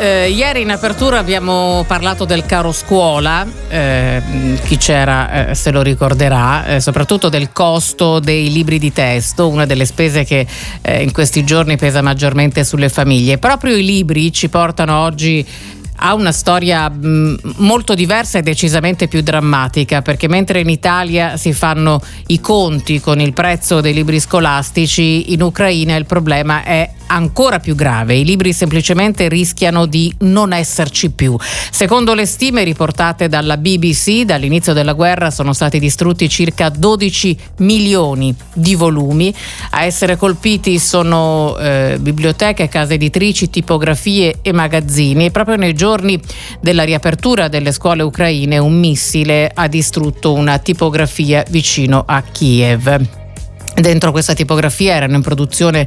Ieri in apertura abbiamo parlato del caro scuola, chi c'era se lo ricorderà, soprattutto del costo dei libri di testo, una delle spese che in questi giorni pesa maggiormente sulle famiglie. Proprio i libri ci portano oggi ha una storia molto diversa e decisamente più drammatica, perché mentre in Italia si fanno i conti con il prezzo dei libri scolastici, in Ucraina il problema è ancora più grave. I libri semplicemente rischiano di non esserci più. Secondo le stime riportate dalla BBC, dall'inizio della guerra sono stati distrutti circa 12 milioni di volumi. A essere colpiti sono biblioteche, case editrici, tipografie e magazzini, e proprio nei giorni della riapertura delle scuole ucraine un missile ha distrutto una tipografia vicino a Kiev. Dentro questa tipografia erano in produzione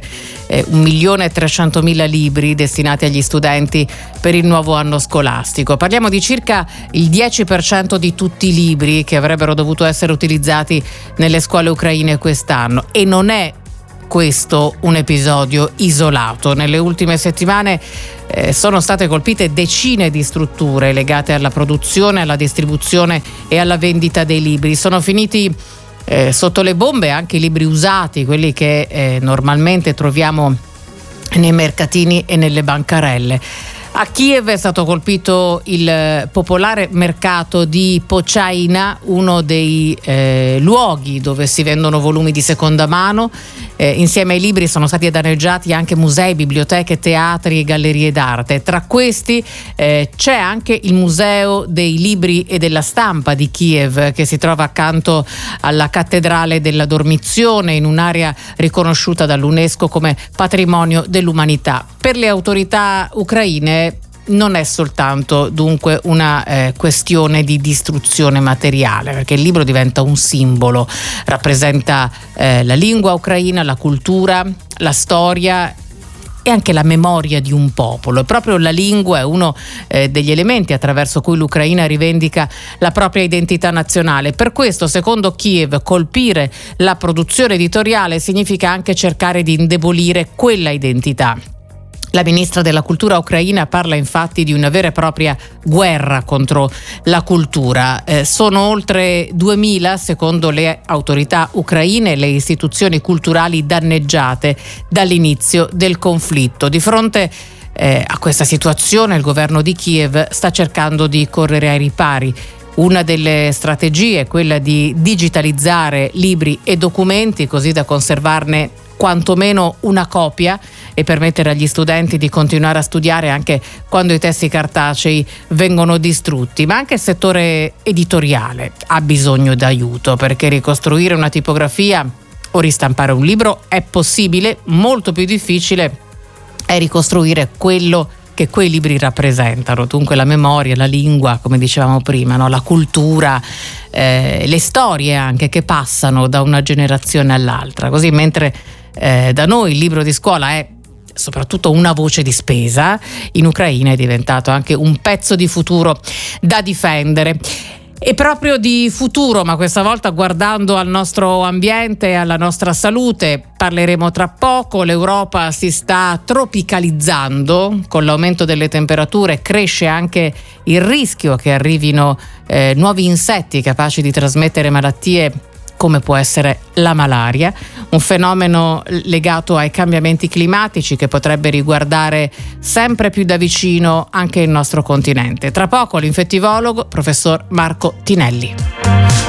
1.300.000 libri destinati agli studenti per il nuovo anno scolastico. Parliamo di circa il 10% di tutti i libri che avrebbero dovuto essere utilizzati nelle scuole ucraine quest'anno, e non è questo un episodio isolato. Nelle ultime settimane sono state colpite decine di strutture legate alla produzione, alla distribuzione e alla vendita dei libri. Sono finiti sotto le bombe anche i libri usati, quelli che normalmente troviamo nei mercatini e nelle bancarelle. A Kiev è stato colpito il popolare mercato di Pochaina, uno dei luoghi dove si vendono volumi di seconda mano. Insieme ai libri sono stati danneggiati anche musei, biblioteche, teatri e gallerie d'arte. Tra questi c'è anche il Museo dei Libri e della Stampa di Kiev, che si trova accanto alla Cattedrale della Dormizione, in un'area riconosciuta dall'UNESCO come patrimonio dell'umanità. Per le autorità ucraine non è soltanto dunque una questione di distruzione materiale, perché il libro diventa un simbolo, rappresenta la lingua ucraina, la cultura, la storia e anche la memoria di un popolo. E proprio la lingua è uno degli elementi attraverso cui l'Ucraina rivendica la propria identità nazionale. Per questo, secondo Kiev, colpire la produzione editoriale significa anche cercare di indebolire quella identità. La ministra della cultura ucraina parla infatti di una vera e propria guerra contro la cultura. Sono oltre 2000, secondo le autorità ucraine, le istituzioni culturali danneggiate dall'inizio del conflitto. Di fronte a questa situazione il governo di Kiev sta cercando di correre ai ripari. Una delle strategie è quella di digitalizzare libri e documenti, così da conservarne quantomeno una copia e permettere agli studenti di continuare a studiare anche quando i testi cartacei vengono distrutti. Ma anche il settore editoriale ha bisogno d'aiuto, perché ricostruire una tipografia o ristampare un libro è possibile, molto più difficile è ricostruire quello che quei libri rappresentano, dunque la memoria, la lingua, come dicevamo prima, no? La cultura, le storie anche che passano da una generazione all'altra. Così mentre da noi il libro di scuola è soprattutto una voce di spesa, in Ucraina è diventato anche un pezzo di futuro da difendere. E proprio di futuro, ma questa volta guardando al nostro ambiente e alla nostra salute, parleremo tra poco. L'Europa si sta tropicalizzando, con l'aumento delle temperature cresce anche il rischio che arrivino nuovi insetti capaci di trasmettere malattie come può essere la malaria, un fenomeno legato ai cambiamenti climatici che potrebbe riguardare sempre più da vicino anche il nostro continente. Tra poco l'infettivologo professor Marco Tinelli.